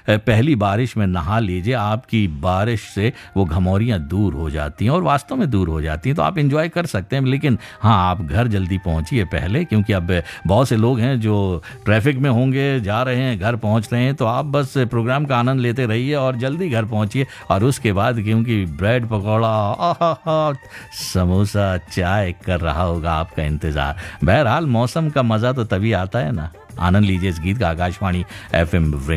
पहली बारिश में नहा लीजिए, आपकी बारिश से वो घमौरियाँ दूर हो जाती हैं और वास्तव में दूर हो जाती हैं, तो आप एंजॉय कर सकते हैं। लेकिन हाँ, आप घर जल्दी पहुँचिए पहले, क्योंकि अब बहुत से लोग हैं जो ट्रैफिक में होंगे, जा रहे हैं, घर पहुँच रहे हैं। तो आप बस प्रोग्राम का आनंद लेते रहिए और जल्दी घर पहुँचिए। और उसके बाद क्योंकि ब्रेड पकौड़ा, आहा, समोसा, चाय कर रहा होगा आपका इंतज़ार। बहरहाल मौसम का मज़ा तो तभी आता है ना। आनंद लीजिए इस गीत का। आकाशवाणी FM